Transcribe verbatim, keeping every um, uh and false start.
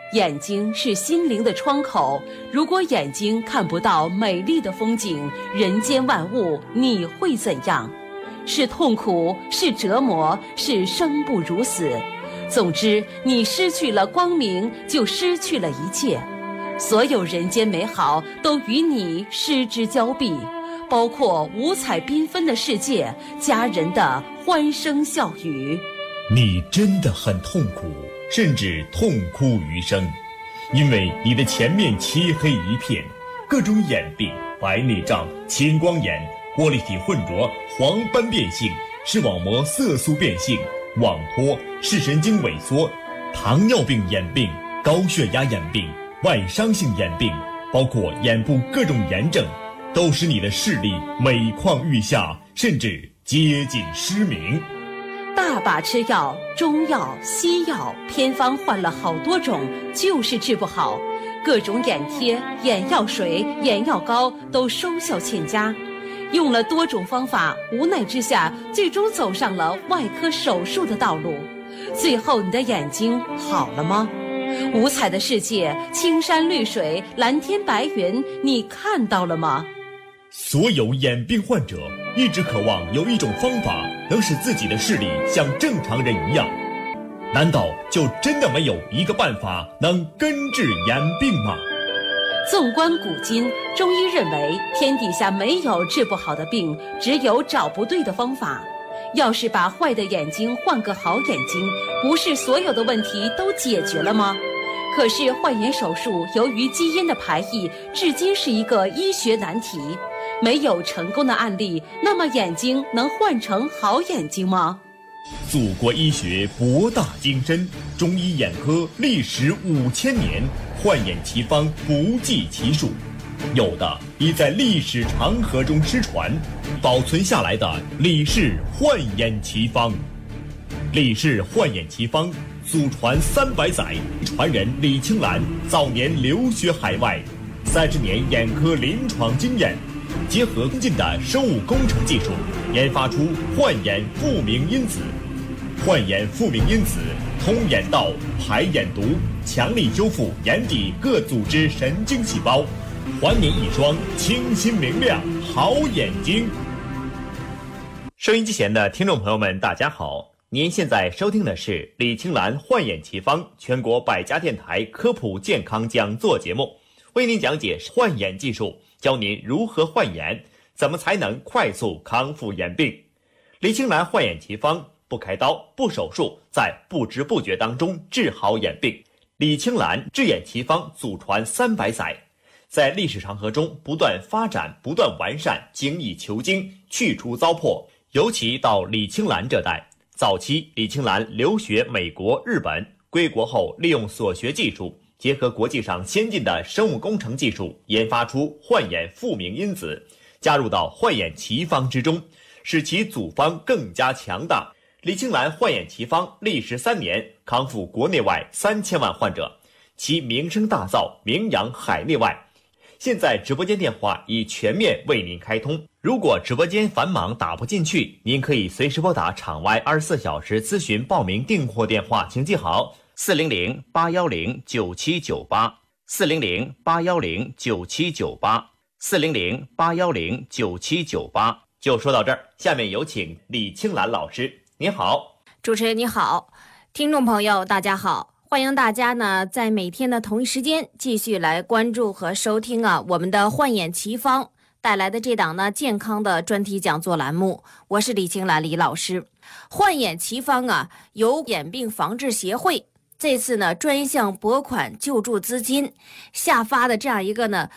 眼睛是心灵的窗口，如果眼睛看不到美丽的风景，人间万物，你会怎样？是痛苦，是折磨，是生不如死。总之，你失去了光明，就失去了一切。所有人间美好都与你失之交臂，包括五彩缤纷的世界，家人的欢声笑语。 你真的很痛苦，甚至痛哭余生，因为你的前面漆黑一片，各种眼病、白内障、青光眼、玻璃体混浊、黄斑变性、视网膜色素变性、网脱、视神经萎缩、糖尿病眼病、高血压眼病、外伤性眼病，包括眼部各种炎症，都使你的视力每况愈下，甚至接近失明。 大把吃药，中药、西药，偏方换了好多种，就是治不好。各种眼贴、眼药水、眼药膏都收效欠佳。用了多种方法，无奈之下，最终走上了外科手术的道路。最后，你的眼睛好了吗？五彩的世界，青山绿水，蓝天白云，你看到了吗？ 所有眼病患者一直渴望有一种方法能使自己的视力像正常人一样，难道就真的没有一个办法能根治眼病吗？ 纵观古今，中医认为天底下没有治不好的病，只有找不对的方法。要是把坏的眼睛换个好眼睛，不是所有的问题都解决了吗？可是换眼手术由于基因的排异，至今是一个医学难题，没有成功的案例。那么眼睛能换成好眼睛吗？ 祖国医学博大精深，中医眼科历时五千年，换眼奇方不计其数，有的已在历史长河中失传，保存下来的李氏换眼奇方。李氏换眼奇方祖传三百载，传人李青兰早年留学海外，三十年眼科临床经验，结合先进的生物工程技术，研发出换眼复明因子。换眼复明因子通眼道、排眼毒，强力修复眼底各组织神经细胞，还您一双清新明亮好眼睛。收音机前的听众朋友们，大家好，您现在收听的是李青兰换眼奇方全国百家电台科普健康讲座节目，为您讲解换眼技术，教您如何换眼，怎么才能快速康复眼病。李青兰换眼奇方，不开刀不手术，在不知不觉当中治好眼病。李青兰治眼奇方祖传三百载，在历史长河中不断发展，不断完善，精益求精，去除糟粕。尤其到李青兰这代，早期李青兰留学美国、日本，归国后利用所学技术，结合国际上先进的生物工程技术，研发出换眼复明因子，加入到换眼奇方之中，使其组方更加强大。李青兰换眼奇方历时三年，康复国内外三千万患者，其名声大噪，名扬海内外。现在直播间电话已全面为您开通，如果直播间繁忙打不进去，您可以随时拨打场外二十四小时咨询报名订货电话，请记好四零零八幺零九七九八，四零零八幺零九七九八，四零零八幺零九七九八。就说到这儿，下面有请李青兰老师。您好。 主持人你好，听众朋友大家好，欢迎大家呢在每天的同一时间继续来关注和收听啊我们的换眼奇方带来的这档呢健康的专题讲座栏目，我是李青兰李老师。换眼奇方啊由眼病防治协会这次呢专项拨款救助资金下发的这样一个呢